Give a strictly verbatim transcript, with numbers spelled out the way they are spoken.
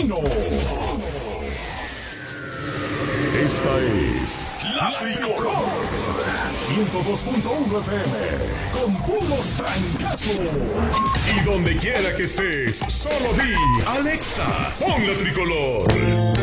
Vecino. Esta es La Tricolor. ciento dos punto uno F M. Con puros trancazos. Y donde quiera que estés, solo di Alexa, pon La Tricolor.